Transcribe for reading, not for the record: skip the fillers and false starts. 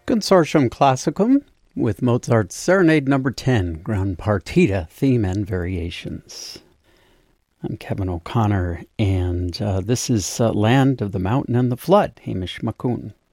Consortium Classicum with Mozart's Serenade No. 10, Grand Partita theme and variations. I'm Kevin O'Connor, and this is Land of the Mountain and the Flood, Hamish Macoun.